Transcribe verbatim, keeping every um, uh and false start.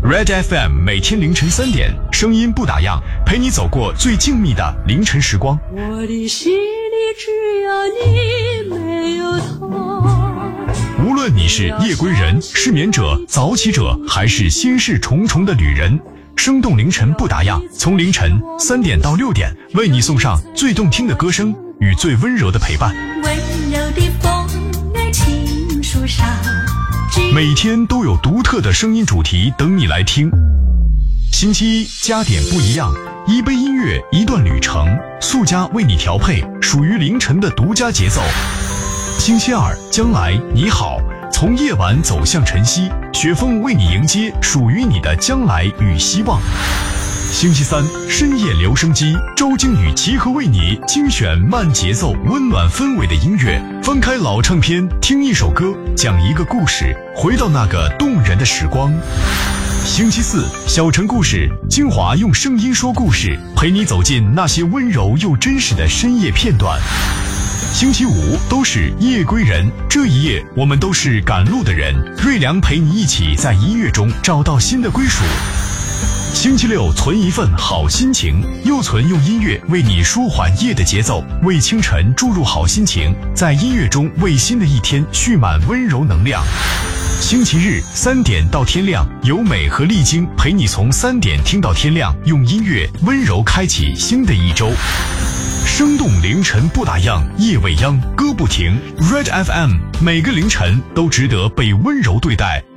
Red F M 每天凌晨三点，声音不打烊，陪你走过最静谧的凌晨时光。 我的心里只有你，没有他。 无论你是夜归人、失眠者、早起者，还是心事重重的旅人，生动凌晨不打烊，从凌晨三点到六点，为你送上最动听的歌声与最温柔的陪伴。 温柔的风儿轻树上， 每天都有独特的声音主题等你来听。星期一加点不一样，一杯音乐一段旅程，素家为你调配属于凌晨的独家节奏。星期二将来你好，从夜晚走向晨曦，雪峰为你迎接属于你的将来与希望。星期三深夜留声机，周经与齐和为你精选慢节奏温暖氛围的音乐，翻开老唱片，听一首歌，讲一个故事，回到那个动人的时光。星期四小城故事，精华用声音说故事，陪你走进那些温柔又真实的深夜片段。星期五都是夜归人，这一夜我们都是赶路的人，瑞良陪你一起在音乐中找到新的归属。星期六存一份好心情，又存用音乐为你舒缓夜的节奏，为清晨注入好心情，在音乐中为新的一天蓄满温柔能量。星期日三点到天亮，由美和丽晶陪你从三点听到天亮，用音乐温柔开启新的一周。生动凌晨不打烊，夜未央歌不停。 Red F M 每个凌晨都值得被温柔对待。